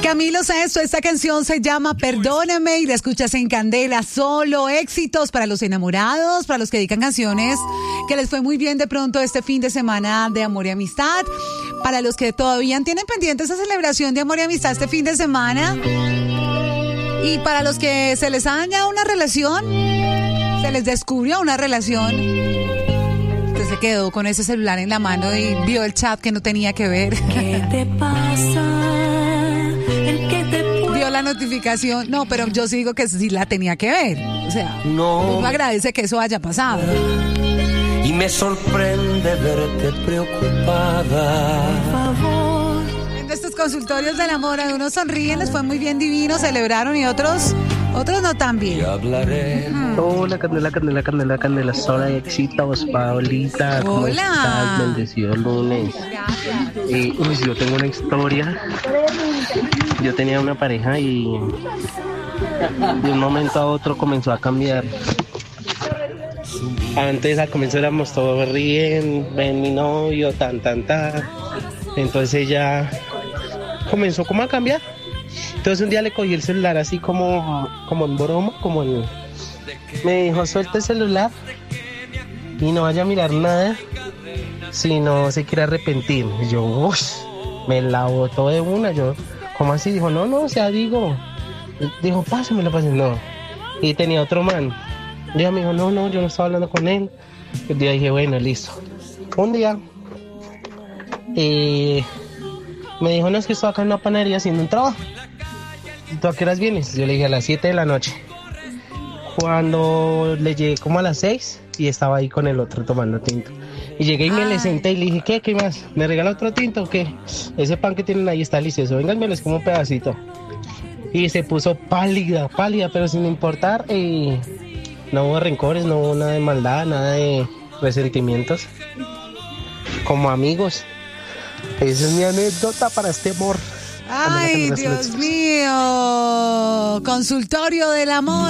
Camilo Sesto, esta canción se llama Perdóname y la escuchas en Candela. Solo éxitos para los enamorados, para los que dedican canciones que les fue muy bien de pronto este fin de semana de amor y amistad, para los que todavía tienen pendiente esa celebración de amor y amistad este fin de semana, y para los que se les ha dañado una relación, se les descubrió una relación. Usted se quedó con ese celular en la mano y vio el chat que no tenía que ver. ¿Qué te pasa? Vio la notificación. No, pero yo sí digo que sí la tenía que ver. O sea, no uno agradece que eso haya pasado. Y me sorprende verte preocupada. Por favor. En estos consultorios del amor, algunos sonríen, les fue muy bien, divino, celebraron, y otros no tan bien. Y hablaré. Hola, Candela, sola éxitos, Paulita. ¿Cómo Hola. estás? Bendecido lunes. Gracias. Yo tengo una historia. Yo tenía una pareja y de un momento a otro comenzó a cambiar. Antes al comienzo éramos todos ven mi novio, tan. Entonces ella comenzó como a cambiar. Entonces un día le cogí el celular así como en broma, me dijo, suelta el celular y no vaya a mirar nada si no se quiere arrepentir. Y yo, me la botó de una. Yo, ¿cómo así? Dijo, no, o sea, dijo, pásamelo. No. Y tenía otro man. Ella me dijo, no, yo no estaba hablando con él. Yo dije, bueno, listo. Un día me dijo, no, es que estoy acá en una panadería haciendo un trabajo. ¿Tú a qué horas vienes? Yo le dije, a las 7 de la noche. Cuando le llegué como a las 6 y estaba ahí con el otro tomando tinto. Y llegué y me le senté y le dije, ¿qué más? ¿Me regala otro tinto o qué? Ese pan que tienen ahí está delicioso. Venga, me les como un pedacito. Y se puso pálida, pero sin importar. No hubo rencores, no hubo nada de maldad, nada de resentimientos. Como amigos. Esa es mi anécdota para este amor. Ay, Dios mío. Consultorio del amor.